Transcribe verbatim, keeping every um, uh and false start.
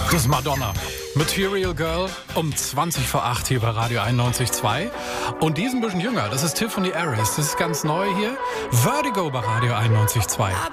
Das ist Madonna. Material Girl um zwanzig vor acht hier bei Radio einundneunzig Komma zwei. Und die ist ein bisschen jünger. Das ist Tiffany Harris. Das ist ganz neu hier. Vertigo bei Radio einundneunzig Komma zwei.